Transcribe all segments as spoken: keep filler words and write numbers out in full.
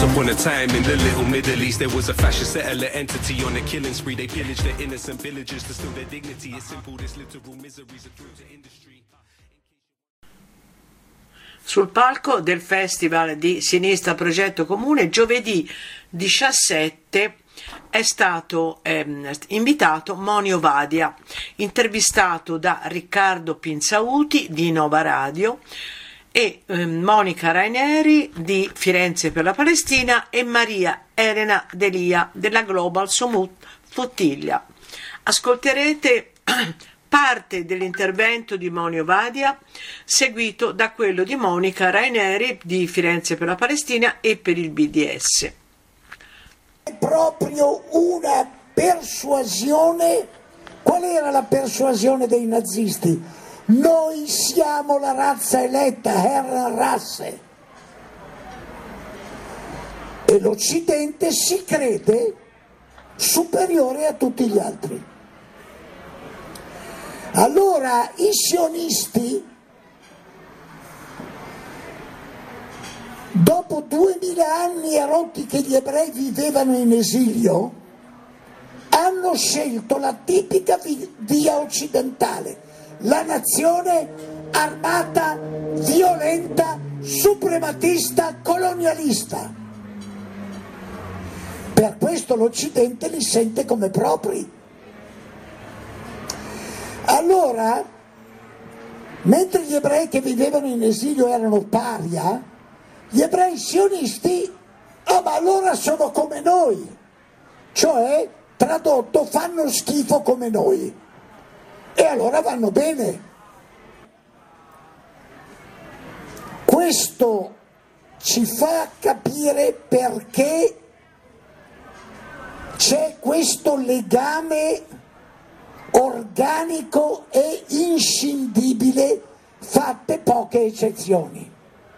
Once upon a time in the little Middle East, there was a fascist settler entity on a killing spree. They pillaged their innocent villagers to steal their dignity. It's simple, this literal misery is a thrill to industry. Sul palco del Festival di Sinistra Progetto Comune, giovedì diciassette è stato ehm, invitato Moni Ovadia, intervistato da Riccardo Pinzauti di Nova Radio e eh, Monica Raineri di Firenze per la Palestina e Maria Elena Delia della Global Sumut Flottiglia. Ascolterete parte dell'intervento di Moni Ovadia, seguito da quello di Monica Raineri di Firenze per la Palestina e per il B D S. È proprio una persuasione. Qual era la persuasione dei nazisti? Noi siamo la razza eletta, Herrenrasse. E l'Occidente si crede superiore a tutti gli altri. Allora i sionisti, dopo duemila anni e rotti che gli ebrei vivevano in esilio, hanno scelto la tipica via occidentale, la nazione armata, violenta, suprematista, colonialista. Per questo l'Occidente li sente come propri. Allora, mentre gli ebrei che vivevano in esilio erano paria, gli ebrei sionisti, oh ma allora sono come noi, cioè, tradotto, fanno schifo come noi, e allora vanno bene. Questo ci fa capire perché c'è questo legame organico e inscindibile, fatte poche eccezioni.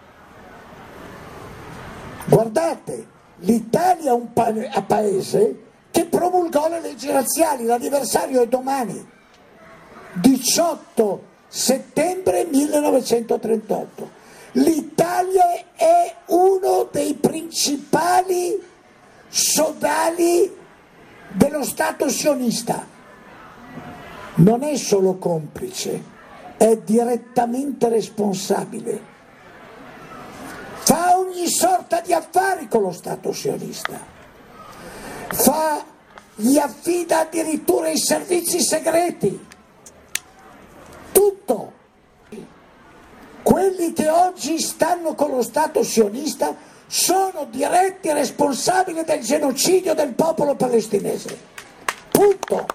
Guardate, l'Italia è un pa- paese che promulgò le leggi razziali, l'anniversario è domani, diciotto settembre millenovecentotrentotto. L'Italia è uno dei principali sodali dello Stato sionista. Non è solo complice, è direttamente responsabile. Fa ogni sorta di affari con lo Stato sionista. Fa, gli affida addirittura i servizi segreti. Tutto. Quelli che oggi stanno con lo Stato sionista sono diretti responsabili del genocidio del popolo palestinese. Punto.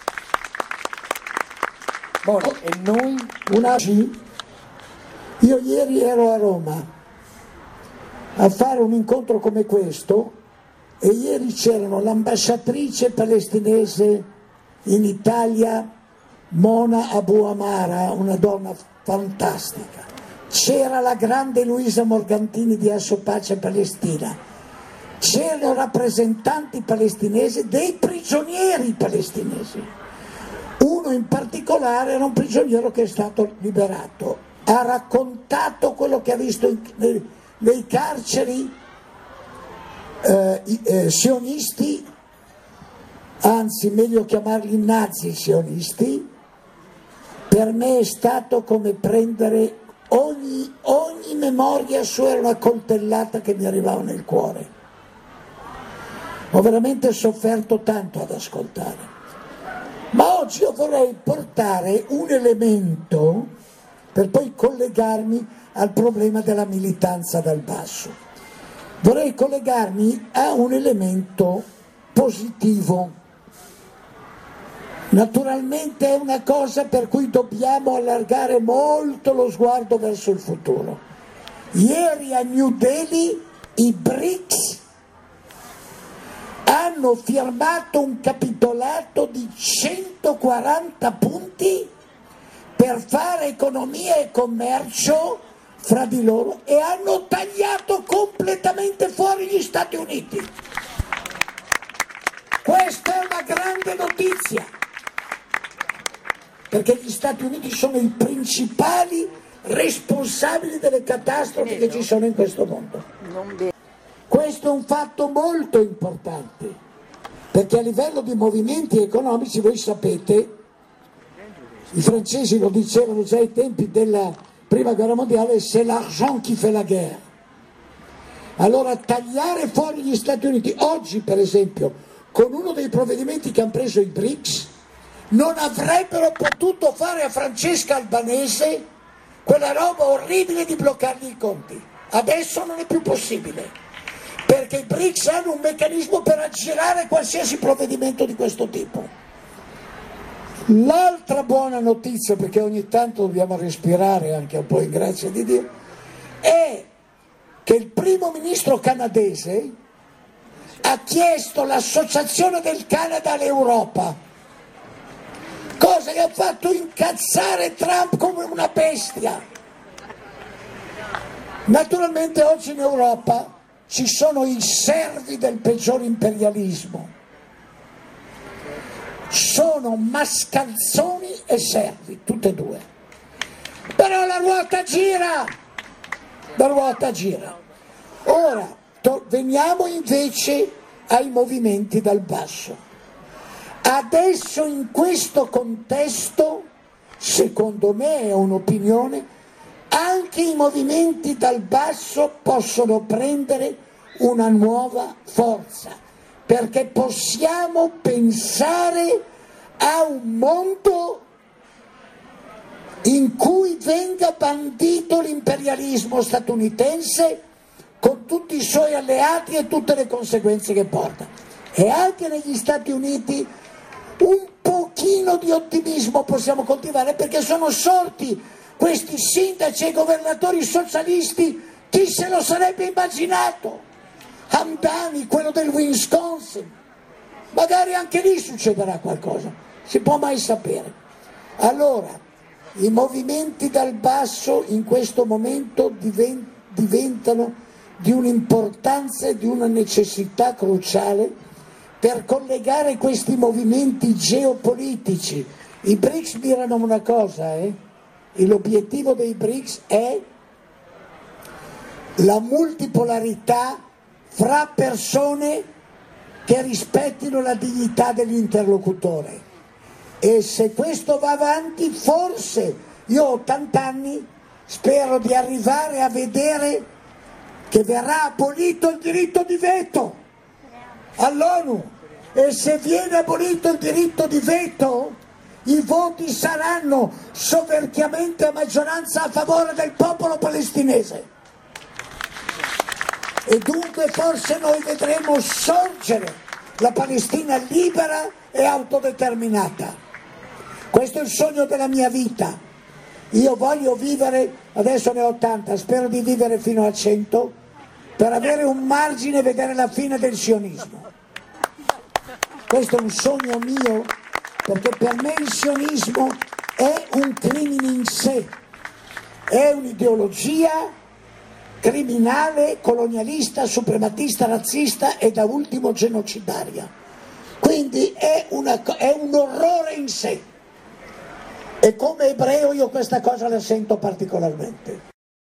Moni, e noi? Una... Io ieri ero a Roma a fare un incontro come questo e ieri c'erano l'ambasciatrice palestinese in Italia, Mona Abu Amara, una donna fantastica. C'era la grande Luisa Morgantini di Asso Pace Palestina. C'erano rappresentanti palestinesi dei prigionieri palestinesi. Uno in particolare era un prigioniero che è stato liberato, ha raccontato quello che ha visto in, nei, nei carceri eh, eh, sionisti, anzi meglio chiamarli nazi sionisti. Per me è stato come prendere ogni, ogni memoria sua, era una coltellata che mi arrivava nel cuore. Ho veramente sofferto tanto ad ascoltare. Ma oggi io vorrei portare un elemento per poi collegarmi al problema della militanza dal basso. Vorrei collegarmi a un elemento positivo. Naturalmente è una cosa per cui dobbiamo allargare molto lo sguardo verso il futuro. Ieri a New Delhi i B R I C S hanno firmato un capitolato di centoquaranta punti per fare economia e commercio fra di loro e hanno tagliato completamente fuori gli Stati Uniti. Questa è una grande notizia, perché gli Stati Uniti sono i principali responsabili delle catastrofi che ci sono in questo mondo. questo è un fatto molto importante, perché a livello di movimenti economici, voi sapete, i francesi lo dicevano già ai tempi della prima guerra mondiale, c'est l'argent qui fait la guerre. Allora tagliare fuori gli Stati Uniti, oggi per esempio, con uno dei provvedimenti che hanno preso i BRICS, non avrebbero potuto fare a Francesca Albanese quella roba orribile di bloccargli i conti. Adesso non è più possibile, perché i BRICS hanno un meccanismo per aggirare qualsiasi provvedimento di questo tipo. L'altra buona notizia, perché ogni tanto dobbiamo respirare anche un po' in grazia di Dio, è che il primo ministro canadese ha chiesto l'associazione del Canada all'Europa, cosa che ha fatto incazzare Trump come una bestia. Naturalmente oggi in Europa ci sono i servi del peggior imperialismo, sono mascalzoni e servi, tutte e due, però la ruota gira, la ruota gira. Ora veniamo invece ai movimenti dal basso. Adesso in questo contesto, secondo me è un'opinione, anche i movimenti dal basso possono prendere una nuova forza, perché possiamo pensare a un mondo in cui venga bandito l'imperialismo statunitense con tutti i suoi alleati e tutte le conseguenze che porta. E anche negli Stati Uniti un pochino di ottimismo possiamo coltivare, perché sono sorti questi sindaci e governatori socialisti, chi se lo sarebbe immaginato? Hamdani, quello del Wisconsin, magari anche lì succederà qualcosa, si può mai sapere. Allora, i movimenti dal basso in questo momento diventano di un'importanza e di una necessità cruciale per collegare questi movimenti geopolitici. I BRICS mirano a una cosa, eh? E l'obiettivo dei BRICS è la multipolarità fra persone che rispettino la dignità dell'interlocutore, e se questo va avanti, forse, io ho ottanta anni, spero di arrivare a vedere che verrà abolito il diritto di veto all'ONU, e se viene abolito il diritto di veto i voti saranno soverchiamente a maggioranza a favore del popolo palestinese, e dunque forse noi vedremo sorgere la Palestina libera e autodeterminata. Questo è il sogno della mia vita. Io voglio vivere, adesso ne ho ottanta, spero di vivere fino a cento per avere un margine e vedere la fine del sionismo. Questo è un sogno mio, perché per me il sionismo è un crimine in sé, è un'ideologia criminale, colonialista, suprematista, razzista e da ultimo genocidaria. Quindi è, una, è un orrore in sé, e come ebreo io questa cosa la sento particolarmente.